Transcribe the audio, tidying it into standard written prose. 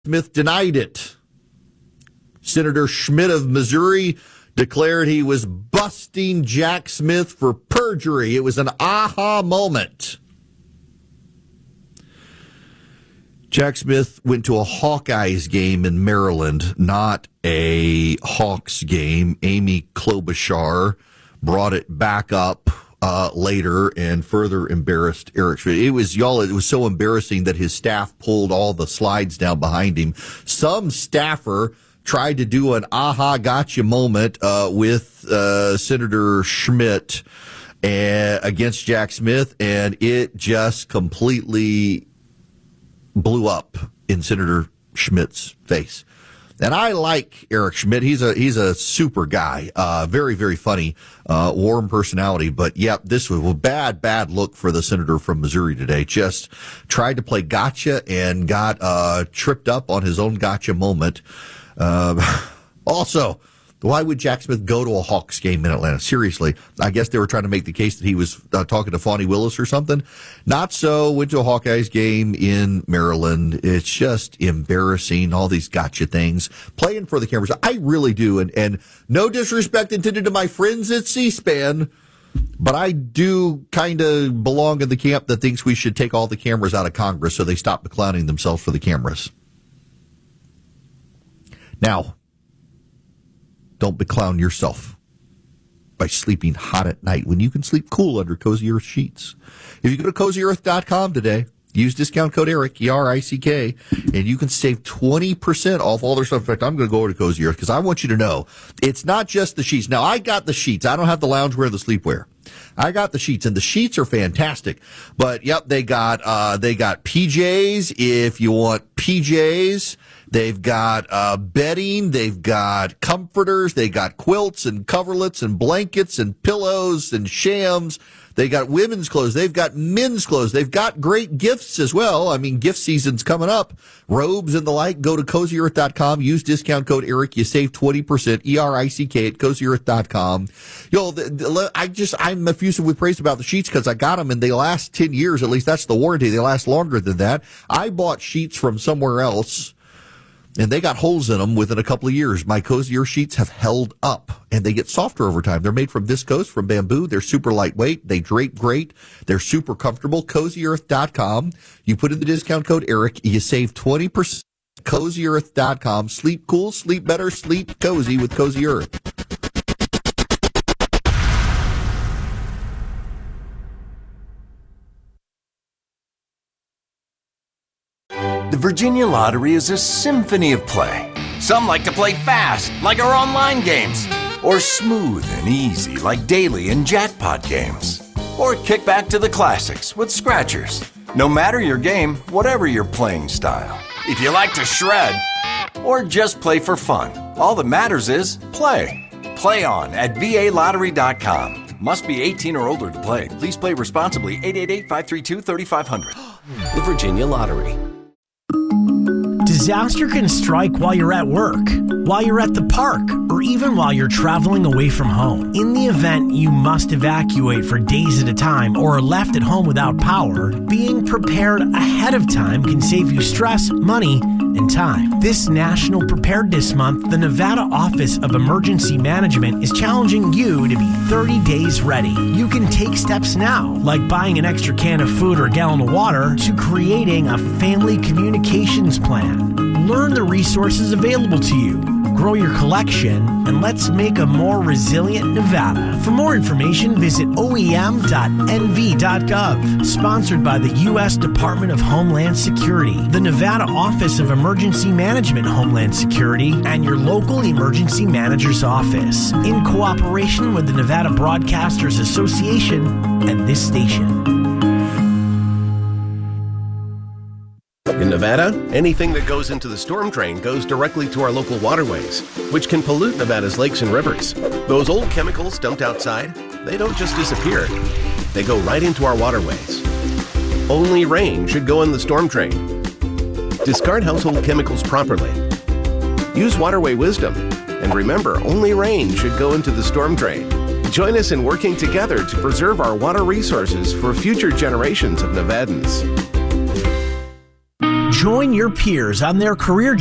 Smith denied it. Senator Schmidt of Missouri declared he was busting Jack Smith for perjury. It was an aha moment. Jack Smith went to a Hawkeyes game in Maryland, not a Hawks game. Amy Klobuchar brought it back up later and further embarrassed Eric Schmidt. It was so embarrassing that his staff pulled all the slides down behind him. Some staffer tried to do an aha gotcha moment with Senator Schmidt against Jack Smith, and it just completely blew up in Senator Schmidt's face. And I like Eric Schmidt. He's a super guy, very, very funny, warm personality. But yep, this was a bad look for the senator from Missouri today. Just tried to play gotcha and got tripped up on his own gotcha moment. Also, why would Jack Smith go to a Hawks game in Atlanta? Seriously, I guess they were trying to make the case that he was talking to Fonnie Willis or something. Not so. Went to a Hawkeyes game in Maryland. It's just embarrassing, all these gotcha things. Playing for the cameras. I really do. And no disrespect intended to my friends at C-SPAN, but I do kind of belong in the camp that thinks we should take all the cameras out of Congress so they stop clowning themselves for the cameras. Now, don't beclown yourself by sleeping hot at night when you can sleep cool under Cozy Earth sheets. If you go to CozyEarth.com today, use discount code ERIC, E-R-I-C-K, and you can save 20% off all their stuff. In fact, I'm going to go over to Cozy Earth because I want you to know it's not just the sheets. Now, I got the sheets. I don't have the loungewear or the sleepwear. I got the sheets, and the sheets are fantastic. But, yep, they got PJs if you want PJs. They've got bedding, they've got comforters, they got quilts and coverlets and blankets and pillows and shams. They got women's clothes, they've got men's clothes, they've got great gifts as well. I mean, gift season's coming up. Robes and the like. Go to CozyEarth.com, use discount code ERIC, you save 20%, E-R-I-C-K at CozyEarth.com. I'm effusive with praise about the sheets because I got them and they last 10 years, at least that's the warranty. They last longer than that. I bought sheets from somewhere else, and they got holes in them within a couple of years. My Cozy Earth sheets have held up, and they get softer over time. They're made from viscose, from bamboo. They're super lightweight. They drape great. They're super comfortable. CozyEarth.com. You put in the discount code ERIC. You save 20%. CozyEarth.com. Sleep cool, sleep better, sleep cozy with Cozy Earth. The Virginia Lottery is a symphony of play. Some like to play fast, like our online games, or smooth and easy, like daily and jackpot games. Or kick back to the classics with scratchers. No matter your game, whatever your playing style. If you like to shred, or just play for fun, all that matters is play. Play on at VALottery.com. Must be 18 or older to play. Please play responsibly. 888-532-3500. The Virginia Lottery. Disaster can strike while you're at work, while you're at the park, or even while you're traveling away from home. In the event you must evacuate for days at a time or are left at home without power, being prepared ahead of time can save you stress, money, and time. This National Preparedness Month, the Nevada Office of Emergency Management is challenging you to be 30 days ready. You can take steps now, like buying an extra can of food or a gallon of water, to creating a family communications plan. Learn the resources available to you, grow your collection, and let's make a more resilient Nevada. For more information, visit oem.nv.gov. Sponsored by the U.S. Department of Homeland Security, the Nevada Office of Emergency Management Homeland Security, and your local emergency manager's office, in cooperation with the Nevada Broadcasters Association and this station. In Nevada, anything that goes into the storm drain goes directly to our local waterways, which can pollute Nevada's lakes and rivers. Those old chemicals dumped outside, they don't just disappear. They go right into our waterways. Only rain should go in the storm drain. Discard household chemicals properly. Use waterway wisdom. And remember, only rain should go into the storm drain. Join us in working together to preserve our water resources for future generations of Nevadans. Join your peers on their career